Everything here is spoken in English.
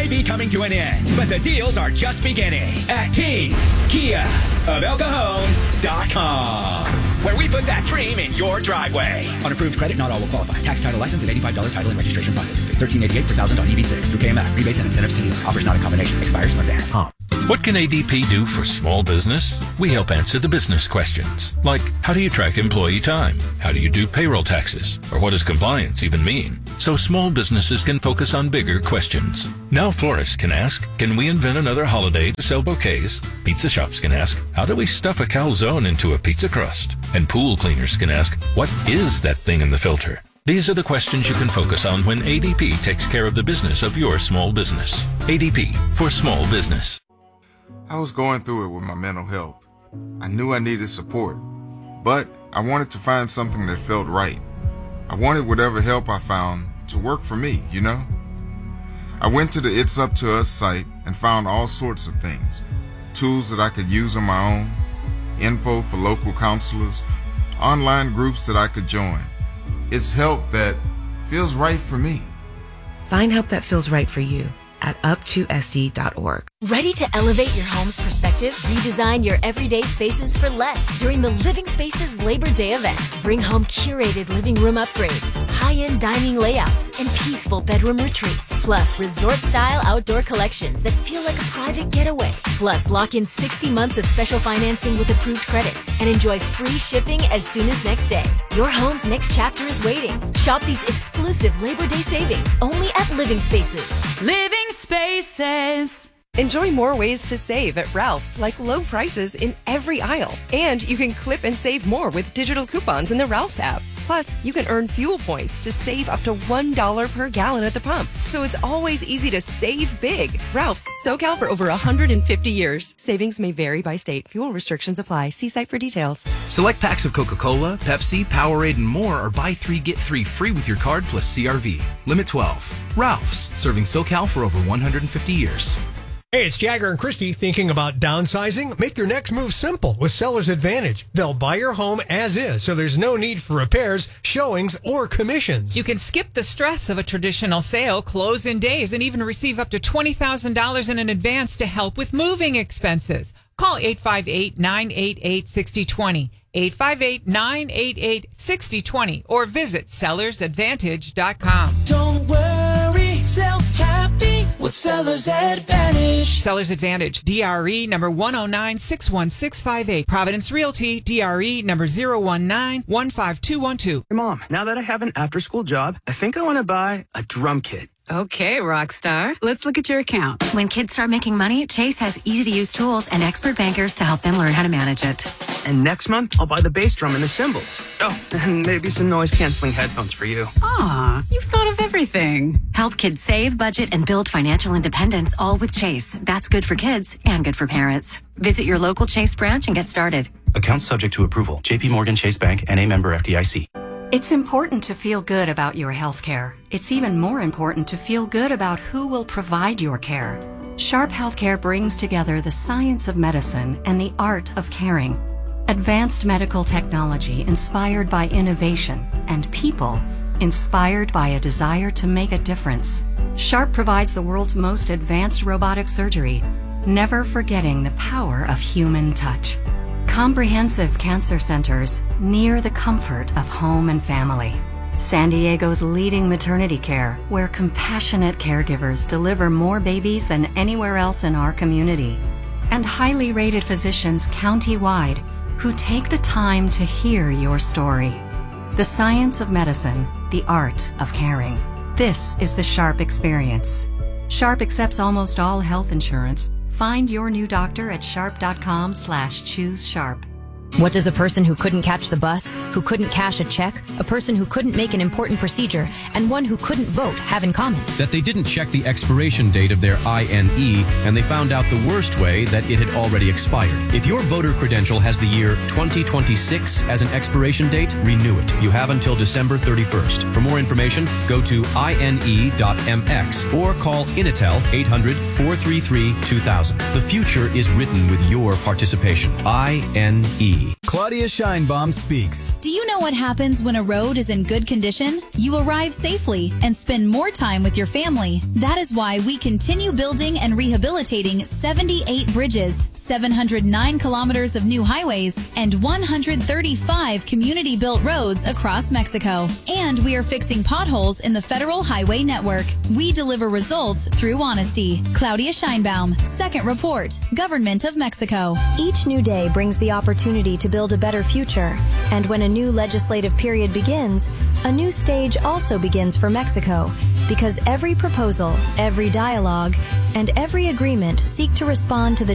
may be coming to an end, but the deals are just beginning at Team Kia of El Cajon.com, where we put that dream in your driveway. On approved credit, not all will qualify. Tax, title, license, and $85 title and registration processing fee. $13.88 per thousand on EV6 through KMF. Rebates and incentives to dealer. Offers not a combination. Expires when there. What can ADP do for small business? We help answer the business questions, like how do you track employee time? How do you do payroll taxes? Or what does compliance even mean? So small businesses can focus on bigger questions. Now florists can ask, can we invent another holiday to sell bouquets? Pizza shops can ask, how do we stuff a calzone into a pizza crust? And pool cleaners can ask, what is that thing in the filter? These are the questions you can focus on when ADP takes care of the business of your small business. ADP for small business. I was going through it with my mental health. I knew I needed support, but I wanted to find something that felt right. I wanted whatever help I found to work for me, you know? I went to the It's Up to Us site and found all sorts of things. Tools that I could use on my own, info for local counselors, online groups that I could join. It's help that feels right for me. Find help that feels right for you at up2sd.org. Ready to elevate your home's perspective? Redesign your everyday spaces for less during the Living Spaces Labor Day event. Bring home curated living room upgrades, high-end dining layouts, and peaceful bedroom retreats. Plus, resort-style outdoor collections that feel like a private getaway. Plus, lock in 60 months of special financing with approved credit and enjoy free shipping as soon as next day. Your home's next chapter is waiting. Shop these exclusive Labor Day savings only at Living Spaces. Living Spaces. Enjoy more ways to save at Ralph's, like low prices in every aisle. And you can clip and save more with digital coupons in the Ralph's app. Plus, you can earn fuel points to save up to $1 per gallon at the pump. So it's always easy to save big. Ralph's, SoCal for over 150 years. Savings may vary by state. Fuel restrictions apply. See site for details. Select packs of Coca-Cola, Pepsi, Powerade, and more are buy 3, get 3 free with your card plus CRV. Limit 12. Ralph's, serving SoCal for over 150 years. Hey, it's Jagger and Christy. Thinking about downsizing? Make your next move simple with Seller's Advantage. They'll buy your home as is, so there's no need for repairs, showings, or commissions. You can skip the stress of a traditional sale, close in days, and even receive up to $20,000 in an advance to help with moving expenses. Call 858-988-6020, 858-988-6020, or visit sellersadvantage.com. Don't worry, sell happy with Seller's Advantage. Seller's Advantage, DRE number 109-61658. Providence Realty, DRE number 019-15212. Hey, Mom, now that I have an after-school job, I think I want to buy a drum kit. Okay, Rockstar. Let's look at your account. When kids start making money, Chase has easy-to-use tools and expert bankers to help them learn how to manage it. And next month, I'll buy the bass drum and the cymbals. Oh, and maybe some noise-canceling headphones for you. Aw, you've thought of everything. Help kids save, budget, and build financial independence, all with Chase. That's good for kids and good for parents. Visit your local Chase branch and get started. Account subject to approval. JP Morgan Chase Bank, N.A. member FDIC. It's important to feel good about your health care. It's even more important to feel good about who will provide your care. Sharp Healthcare brings together the science of medicine and the art of caring. Advanced medical technology inspired by innovation and people inspired by a desire to make a difference. Sharp provides the world's most advanced robotic surgery, never forgetting the power of human touch. Comprehensive cancer centers near the comfort of home and family. San Diego's leading maternity care, where compassionate caregivers deliver more babies than anywhere else in our community. And highly rated physicians countywide who take the time to hear your story. The science of medicine, the art of caring. This is the Sharp experience. Sharp accepts almost all health insurance. Find your new doctor at sharp.com/choose-sharp. What does a person who couldn't catch the bus, who couldn't cash a check, a person who couldn't make an important procedure, and one who couldn't vote have in common? That they didn't check the expiration date of their INE, and they found out the worst way that it had already expired. If your voter credential has the year 2026 as an expiration date, renew it. You have until December 31st. For more information, go to INE.mx or call Initel 800-433-2000. The future is written with your participation. INE. Honesty. Claudia Scheinbaum speaks. Do you know what happens when a road is in good condition? You arrive safely and spend more time with your family. That is why we continue building and rehabilitating 78 bridges, 709 kilometers of new highways, and 135 community-built roads across Mexico. And we are fixing potholes in the federal highway network. We deliver results through honesty. Claudia Scheinbaum, Second Report, Government of Mexico. Each new day brings the opportunity to build a better future. And when a new legislative period begins, a new stage also begins for Mexico. Because every proposal, every dialogue, and every agreement seek to respond to the